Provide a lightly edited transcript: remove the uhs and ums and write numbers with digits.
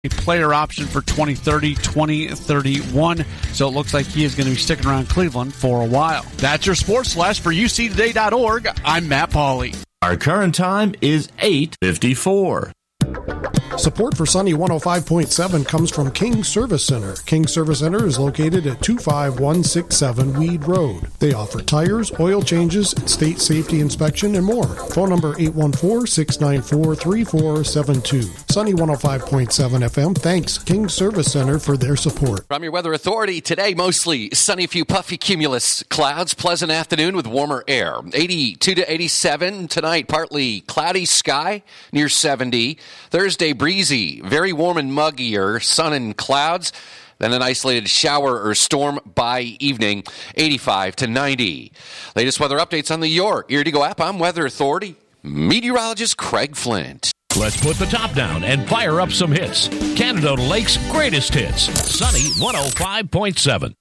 a player option for 2030, 2031. So it looks like he is going to be sticking around Cleveland for a while. That's your sports flash for UCToday.org. I'm Matt Pauley. Our current time is 8:54. Support for Sunny 105.7 comes from King Service Center. King Service Center is located at 25167 Weed Road. They offer tires, oil changes, state safety inspection, and more. Phone number 814-694-3472. Sunny 105.7 FM thanks King Service Center for their support. From your Weather Authority, today mostly sunny, few puffy cumulus clouds, pleasant afternoon with warmer air. 82 to 87 tonight, partly cloudy sky near 70. Thursday, breezy, very warm and muggier, sun and clouds. Then an isolated shower or storm by evening, 85 to 90. Latest weather updates on the Your Ear to Go app. I'm Weather Authority meteorologist Craig Flint. Let's put the top down and fire up some hits. Canada Lake's greatest hits. Sunny 105.7.